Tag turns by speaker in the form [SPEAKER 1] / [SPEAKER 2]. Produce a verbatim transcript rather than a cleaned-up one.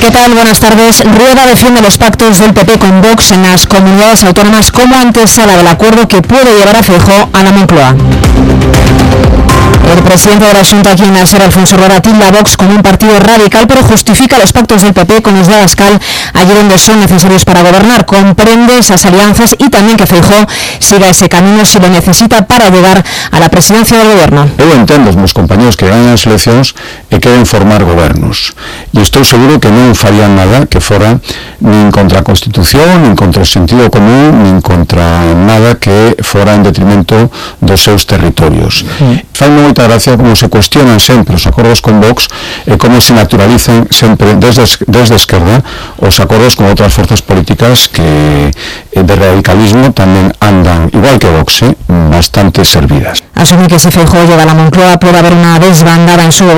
[SPEAKER 1] ¿Qué tal? Buenas tardes. Rueda defiende los pactos del P P con Vox en las comunidades autónomas como antesala del acuerdo que puede llevar a Feijóo a la Moncloa. El presidente de la Xunta aquí en la Sera, Alfonso Rueda, tilda a Vox como un partido radical, pero justifica los pactos del P P con los de Abascal allí donde son necesarios para gobernar. Comprende esas alianzas y también que Feijóo siga ese camino si lo necesita para llegar a la presidencia del gobierno.
[SPEAKER 2] Eu entendo os meus compañeros que ganan as eleccións e queren formar gobernos. E estou seguro que non farían nada que fora nin contra a Constitución, nin contra o sentido común, nin contra nada que fora en detrimento dos seus territorios. Mm. Faime moita gracia como se cuestionan sempre os acordos con Vox e como se naturalicen sempre desde, desde a esquerda os acordos con outras forzas políticas que de radicalismo tamén andan, igual que Vox, eh, bastante servidas.
[SPEAKER 1] Asume que si Feijóo llega a la Moncloa puede haber una desbandada en su gobierno.